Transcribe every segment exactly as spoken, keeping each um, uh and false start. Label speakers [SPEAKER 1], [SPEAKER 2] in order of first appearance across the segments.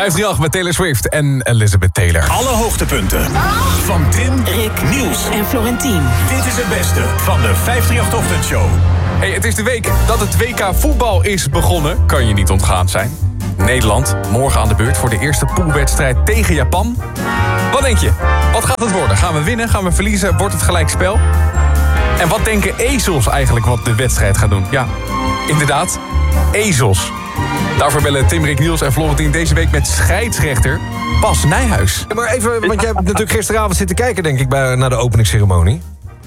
[SPEAKER 1] vijfhonderdachttien met Taylor Swift en Elizabeth Taylor.
[SPEAKER 2] Alle hoogtepunten van Tim,
[SPEAKER 3] Rick,
[SPEAKER 2] Niels
[SPEAKER 3] en Florentien.
[SPEAKER 2] Dit is het beste van de vijfhonderdachttien-ochtendshow.
[SPEAKER 1] Hey, het is de week dat het W K voetbal is begonnen. Kan je niet ontgaan zijn. Nederland, morgen aan de beurt voor de eerste poolwedstrijd tegen Japan. Wat denk je? Wat gaat het worden? Gaan we winnen? Gaan we verliezen? Wordt het gelijkspel? En wat denken ezels eigenlijk wat de wedstrijd gaat doen? Ja, inderdaad, ezels. Daarvoor bellen Tim, Rick, Niels en Florentien deze week met scheidsrechter Bas Nijhuis.
[SPEAKER 4] Ja, maar even, want jij hebt natuurlijk gisteravond zitten kijken, denk ik, bij, naar de openingsceremonie.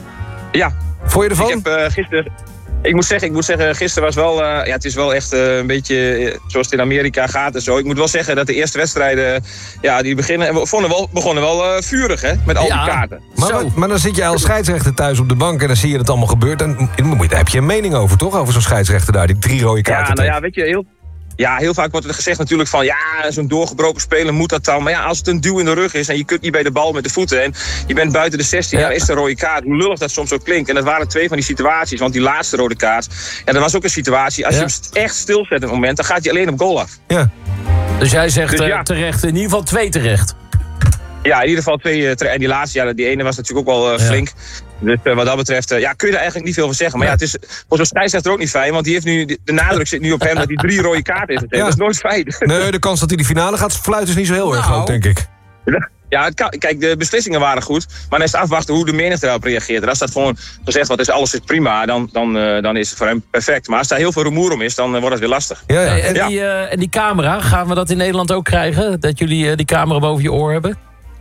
[SPEAKER 5] Ja.
[SPEAKER 4] Vond je ervan?
[SPEAKER 5] Ik heb uh, gisteren... Ik moet zeggen, ik moet zeggen, gisteren was wel... Uh, ja, het is wel echt uh, een beetje uh, zoals het in Amerika gaat en zo. Ik moet wel zeggen dat de eerste wedstrijden... Ja, die beginnen, en we vonden wel, begonnen wel uh, vurig, hè? Met al
[SPEAKER 1] ja.
[SPEAKER 5] die kaarten.
[SPEAKER 4] Maar, maar, maar dan zit je als scheidsrechter thuis op de bank en dan zie je dat allemaal gebeurt. En daar heb je een mening over, toch? Over zo'n scheidsrechter daar, die drie rode kaarten.
[SPEAKER 5] Ja, nou ja, weet je, heel... Ja, heel vaak wordt er gezegd natuurlijk van... ja, zo'n doorgebroken speler moet dat dan. Maar ja, als het een duw in de rug is... en je kunt niet bij de bal met de voeten... en je bent buiten de zestien, ja, dan is de rode kaart. Hoe lullig dat soms ook klinkt. En dat waren twee van die situaties. Want die laatste rode kaart... ja, dat was ook een situatie... als
[SPEAKER 4] ja.
[SPEAKER 5] je hem echt stilzet op het moment... dan gaat hij alleen op goal af.
[SPEAKER 4] Ja.
[SPEAKER 6] Dus jij zegt
[SPEAKER 5] Dus ja.
[SPEAKER 6] uh, terecht, in ieder geval twee terecht.
[SPEAKER 5] Ja, in ieder geval twee. Uh, tre- en die laatste, ja, die ene was natuurlijk ook wel uh,
[SPEAKER 6] Ja.
[SPEAKER 5] flink. Dus uh, wat dat betreft, uh, ja, kun je er eigenlijk niet veel van zeggen. Maar ja, het is voor zo'n scheidsrechter ook niet fijn. Want die heeft nu, de nadruk zit nu op hem dat hij drie rode kaarten heeft.
[SPEAKER 4] Ja.
[SPEAKER 5] Dat is nooit fijn.
[SPEAKER 4] Nee, de kans dat hij de finale gaat fluiten is niet zo heel erg
[SPEAKER 1] Nou.
[SPEAKER 4] groot, denk ik.
[SPEAKER 5] Ja, het kan, kijk, de beslissingen waren goed. Maar dan is het afwachten hoe de menigte daarop reageert. En als dat gewoon gezegd wordt, is alles is prima, dan, dan, uh, dan is het voor hem perfect. Maar als daar heel veel rumoer om is, dan uh, wordt het weer lastig.
[SPEAKER 4] Ja, ja.
[SPEAKER 6] Hey, en,
[SPEAKER 5] Ja.
[SPEAKER 6] die, uh, en die camera, gaan we dat in Nederland ook krijgen? Dat jullie uh, die camera boven je oor hebben?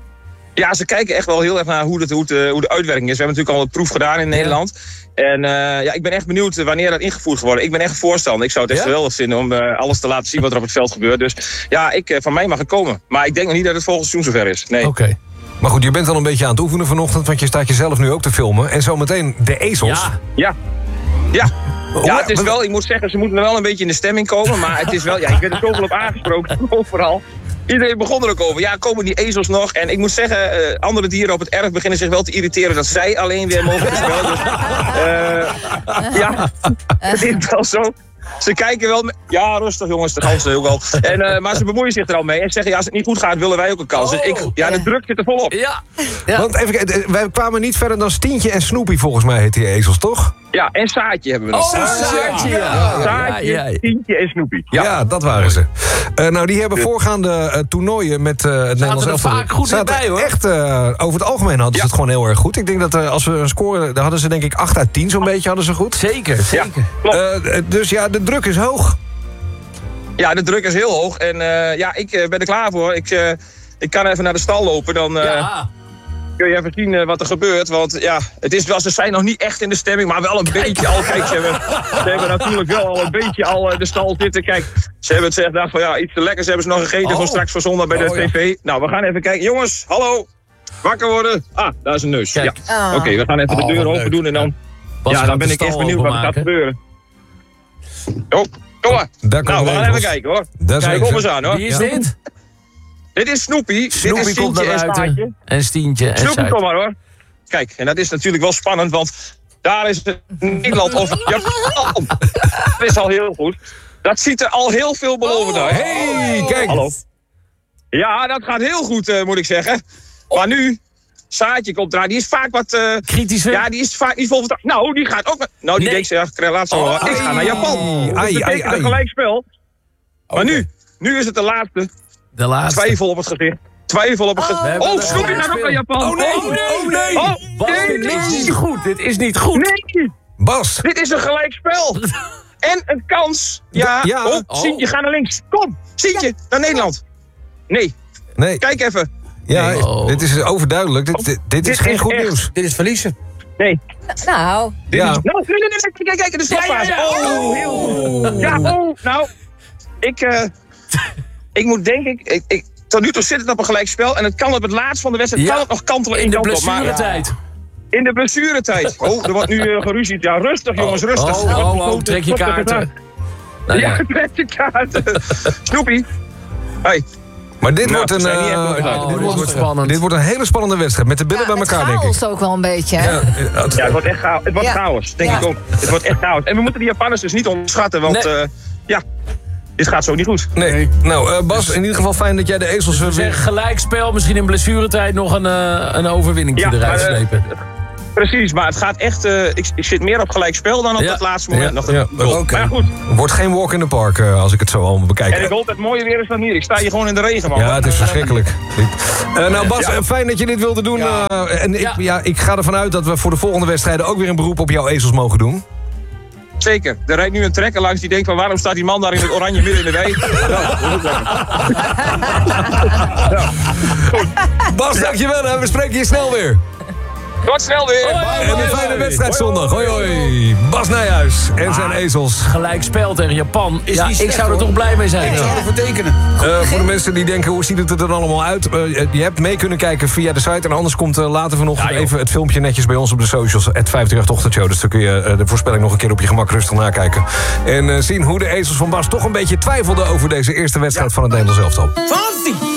[SPEAKER 5] Ja, ze kijken echt wel heel erg naar hoe, het, hoe, het, uh, hoe de uitwerking is. We hebben natuurlijk al een proef gedaan in Nederland. En uh, ja, ik ben echt benieuwd wanneer dat ingevoerd gaat worden. Ik ben echt een voorstander. Ik zou het echt
[SPEAKER 4] Ja?
[SPEAKER 5] geweldig vinden om uh, alles te laten zien wat er op het veld gebeurt. Dus ja, ik, uh, van mij mag het komen. Maar ik denk nog niet dat het volgend seizoen zover is. Nee.
[SPEAKER 6] Oké. Okay.
[SPEAKER 4] Maar goed, je bent al een beetje aan het oefenen vanochtend... want je staat jezelf nu ook te filmen. En zometeen de ezels.
[SPEAKER 6] Ja.
[SPEAKER 5] Ja. Ja.
[SPEAKER 4] Oh,
[SPEAKER 5] Ja, het is
[SPEAKER 4] maar-
[SPEAKER 5] wel, ik moet zeggen, ze moeten er wel een beetje in de stemming komen. Maar het is wel, ja, ik ben er zoveel op aangesproken, overal. Iedereen begon er ook over. Ja, komen die ezels nog? En ik moet zeggen, uh, andere dieren op het erf beginnen zich wel te irriteren... dat zij alleen weer mogen spelen. Dus, uh, ja, het is wel zo. Ze kijken wel... Met, ja, rustig jongens, de ganzen ook al. En, uh, maar ze bemoeien zich er al mee en zeggen... ja, als het niet goed gaat, willen wij ook een kans. Dus ik, ja, de druk zit er volop.
[SPEAKER 6] Ja. ja.
[SPEAKER 4] Want even, wij kwamen niet verder dan Stientje en Snoepie, volgens mij heet die ezels, toch?
[SPEAKER 5] Ja, en Saatje hebben we nog.
[SPEAKER 6] Oh, Saatje, ja.
[SPEAKER 5] Saatje,
[SPEAKER 6] Ja, ja.
[SPEAKER 5] Tientje en Snoepie.
[SPEAKER 4] Ja,
[SPEAKER 5] Ja.
[SPEAKER 4] dat waren ze. Uh, nou, die hebben voorgaande uh, toernooien met uh, het Nederlands
[SPEAKER 6] er
[SPEAKER 4] elftal.
[SPEAKER 6] vaak goed
[SPEAKER 4] Zaten
[SPEAKER 6] bij, hoor.
[SPEAKER 4] Echt, uh, over het algemeen hadden ze
[SPEAKER 5] Ja.
[SPEAKER 4] het gewoon heel erg goed. Ik denk dat uh, als we een score, daar hadden ze denk ik acht uit tien zo'n beetje hadden ze goed.
[SPEAKER 6] Zeker,
[SPEAKER 5] Ja,
[SPEAKER 6] zeker.
[SPEAKER 5] klopt.
[SPEAKER 4] Uh, dus ja, de druk is hoog.
[SPEAKER 5] Ja, de druk is heel hoog. En uh, ja, ik uh, ben er klaar voor. Ik, uh, ik kan even naar de stal lopen. Dan uh,
[SPEAKER 6] Ja.
[SPEAKER 5] kun je even zien uh, wat er gebeurt. Want ja, het is wel, ze zijn nog niet echt in de stemming. Maar wel een beetje al. Kijk, ze hebben, ze hebben natuurlijk wel al een beetje al uh, de stal zitten. Kijk, ze hebben het gezegd van ja, iets te lekkers hebben ze nog gegeten
[SPEAKER 4] Oh.
[SPEAKER 5] voor straks voor zondag bij de
[SPEAKER 4] Oh, ja.
[SPEAKER 5] tv. Nou, we gaan even kijken. Jongens, hallo. Wakker worden. Ah, daar is een neus.
[SPEAKER 6] Kijk.
[SPEAKER 5] Ja.
[SPEAKER 3] Oh.
[SPEAKER 5] Oké, okay, we gaan even
[SPEAKER 4] Oh,
[SPEAKER 5] de deur
[SPEAKER 4] wat
[SPEAKER 5] open
[SPEAKER 4] leuk.
[SPEAKER 5] doen. En dan,
[SPEAKER 6] Bas
[SPEAKER 5] ja,
[SPEAKER 6] gaat
[SPEAKER 5] dan ben
[SPEAKER 6] de
[SPEAKER 5] ik echt
[SPEAKER 6] stal
[SPEAKER 5] benieuwd wat er gaat
[SPEAKER 6] openmaken.
[SPEAKER 5] gebeuren. Oh, kom maar.
[SPEAKER 4] Daar
[SPEAKER 5] Nou, we
[SPEAKER 4] komen
[SPEAKER 5] gaan
[SPEAKER 4] de
[SPEAKER 5] even
[SPEAKER 4] ezels.
[SPEAKER 5] kijken hoor.
[SPEAKER 4] Daar zijn
[SPEAKER 5] Kijk,
[SPEAKER 4] ze.
[SPEAKER 5] kom eens aan hoor.
[SPEAKER 6] Wie is
[SPEAKER 4] Ja.
[SPEAKER 6] dit?
[SPEAKER 5] Dit is Snoepie. Dit is
[SPEAKER 6] Snoepie komt
[SPEAKER 5] Stientje
[SPEAKER 6] naar
[SPEAKER 5] en Saatje.
[SPEAKER 6] buiten. En Stientje en
[SPEAKER 5] Snoepie,
[SPEAKER 6] Saatje.
[SPEAKER 5] kom maar hoor. Kijk, en dat is natuurlijk wel spannend, want daar is het Nederland of Japan. Dat is al heel goed. Dat ziet er al heel veelbelovend uit.
[SPEAKER 4] Hey, kijk.
[SPEAKER 5] Hallo. Ja, dat gaat heel goed, uh, moet ik zeggen. Maar nu, Saatje komt eraan. Die is vaak wat... Uh,
[SPEAKER 6] Kritische?
[SPEAKER 5] ja, die is vaak niet vol vertrouwen. Nou, die gaat ook... met- Nou, die
[SPEAKER 6] Nee.
[SPEAKER 5] denkt zich, ja, laat zo
[SPEAKER 6] Oh,
[SPEAKER 5] horen. Ik ga naar Japan.
[SPEAKER 4] ai,
[SPEAKER 5] Dat
[SPEAKER 4] ai,
[SPEAKER 5] betekent
[SPEAKER 4] ai.
[SPEAKER 5] een gelijkspel. Maar
[SPEAKER 4] Oké.
[SPEAKER 5] nu, nu is het de laatste.
[SPEAKER 6] De laatste.
[SPEAKER 5] Twijfel op het gezicht. Twijfel op het gezicht.
[SPEAKER 6] hebben
[SPEAKER 5] Oh,
[SPEAKER 6] een
[SPEAKER 5] Snoepie gaat ook naar Japan.
[SPEAKER 4] Oh nee,
[SPEAKER 6] Oh, nee.
[SPEAKER 4] oh nee.
[SPEAKER 5] Oh,
[SPEAKER 6] Bas,
[SPEAKER 5] nee,
[SPEAKER 6] dit is
[SPEAKER 5] nee.
[SPEAKER 6] niet goed. Dit is niet goed.
[SPEAKER 5] Nee,
[SPEAKER 4] Bas.
[SPEAKER 5] dit is een gelijkspel. En een kans. Ja,
[SPEAKER 4] Ja.
[SPEAKER 5] oh,
[SPEAKER 6] Oh.
[SPEAKER 5] Sientje, ga naar links. Kom, Sientje, naar Nederland. Nee,
[SPEAKER 4] Nee,
[SPEAKER 5] kijk even.
[SPEAKER 4] ja,
[SPEAKER 6] Nee. Oh.
[SPEAKER 4] dit is overduidelijk. Dit, dit, dit is
[SPEAKER 5] Dit
[SPEAKER 4] geen
[SPEAKER 5] is
[SPEAKER 4] goed
[SPEAKER 5] echt-
[SPEAKER 4] nieuws.
[SPEAKER 6] Dit is verliezen.
[SPEAKER 5] Nee.
[SPEAKER 3] Nou,
[SPEAKER 5] Dit
[SPEAKER 4] Ja.
[SPEAKER 5] is, nou, nee, nee, nee, kijk, kijk, kijk, de slotfase.
[SPEAKER 6] Ja, ja, ja.
[SPEAKER 5] Oh, heel goed. Ja, oh, nou, ik, uh, ik moet denk ik, ik, ik, tot nu toe zit het op een gelijkspel en het kan op het laatst van de wedstrijd,
[SPEAKER 6] Ja.
[SPEAKER 5] kan het nog kantelen
[SPEAKER 6] In
[SPEAKER 5] in
[SPEAKER 6] de
[SPEAKER 5] kant op. Maar
[SPEAKER 6] blessuretijd.
[SPEAKER 5] in de blessuretijd. Oh, er wordt nu uh, geruzied. Ja, rustig jongens, rustig.
[SPEAKER 6] Oh, oh, oh, trek je kaarten. Nou
[SPEAKER 5] Ja,
[SPEAKER 6] ja.
[SPEAKER 5] trek je kaarten. Snoepie. Hey.
[SPEAKER 4] Maar dit
[SPEAKER 5] Nou,
[SPEAKER 4] wordt een,
[SPEAKER 5] we zijn niet echt
[SPEAKER 4] uh,
[SPEAKER 5] opgeluid.
[SPEAKER 6] Oh,
[SPEAKER 4] dit,
[SPEAKER 6] dit
[SPEAKER 4] wordt,
[SPEAKER 6] wordt spannend.
[SPEAKER 4] dit wordt een hele spannende wedstrijd. Met de billen bij
[SPEAKER 3] met
[SPEAKER 4] elkaar, denk ik.
[SPEAKER 3] chaos ook wel een beetje, hè?
[SPEAKER 4] Ja, het-
[SPEAKER 5] Ja, het wordt echt chaos. Het wordt
[SPEAKER 3] Ja.
[SPEAKER 5] chaos, denk
[SPEAKER 3] Ja.
[SPEAKER 5] ik ook. Het wordt echt chaos. En we moeten die Japanners dus niet onderschatten, want
[SPEAKER 6] Nee.
[SPEAKER 5] uh, ja, dit gaat zo niet goed.
[SPEAKER 4] Nee. Nou, uh, Bas, in ieder geval fijn dat jij de ezels...
[SPEAKER 6] Dus
[SPEAKER 4] weer...
[SPEAKER 6] gelijkspel, misschien in blessuretijd nog een, uh, een overwinning
[SPEAKER 5] Ja,
[SPEAKER 6] eruit
[SPEAKER 5] maar, uh,
[SPEAKER 6] slepen.
[SPEAKER 5] Precies, maar het gaat echt... Uh, ik, ik zit meer op gelijk spel dan op
[SPEAKER 6] Ja.
[SPEAKER 5] dat laatste moment.
[SPEAKER 4] Ja,
[SPEAKER 5] nog
[SPEAKER 4] ja.
[SPEAKER 5] een goal.
[SPEAKER 4] Oké.
[SPEAKER 5] Maar goed,
[SPEAKER 4] Wordt geen walk in the park, uh, als ik het zo allemaal bekijk.
[SPEAKER 5] en ik hoop dat het mooie weer is dan hier. Ik sta hier gewoon in de regen, man.
[SPEAKER 4] Ja, het is verschrikkelijk. Uh, nou Bas,
[SPEAKER 5] Ja.
[SPEAKER 4] uh, fijn dat je dit wilde doen.
[SPEAKER 5] Ja.
[SPEAKER 4] Uh, en ik,
[SPEAKER 6] Ja.
[SPEAKER 4] ja, ik ga ervan uit dat we voor de volgende wedstrijden... ook weer een beroep op jouw ezels mogen doen.
[SPEAKER 5] Zeker. Er rijdt nu een trekker langs die denkt van... waarom staat die man daar in het oranje midden in de wei? Ja, dat is lekker.
[SPEAKER 4] Bas, dankjewel. Hè. We spreken je snel weer.
[SPEAKER 5] Tot snel weer.
[SPEAKER 4] En een fijne wedstrijd zondag. Hoi, hoi. Bas Nijhuis en zijn ezels.
[SPEAKER 6] Gelijkspel tegen Japan.
[SPEAKER 7] Is
[SPEAKER 6] ja,
[SPEAKER 7] niet
[SPEAKER 6] ik
[SPEAKER 7] slecht,
[SPEAKER 6] zou er
[SPEAKER 7] hoor.
[SPEAKER 6] toch blij mee zijn.
[SPEAKER 7] Ik zou
[SPEAKER 6] Ja.
[SPEAKER 7] ervoor tekenen.
[SPEAKER 4] Uh, voor de mensen die denken, hoe ziet het er dan allemaal uit? Uh, je hebt mee kunnen kijken via de site. En anders komt uh, later vanochtend
[SPEAKER 6] Ja, joh.
[SPEAKER 4] even het filmpje netjes bij ons op de socials. Het vijfendertig ochtendshow. Dus dan kun je uh, de voorspelling nog een keer op je gemak rustig nakijken. En uh, zien hoe de ezels van Bas toch een beetje twijfelden over deze eerste wedstrijd van het Nederlands elftal.
[SPEAKER 7] Fancy!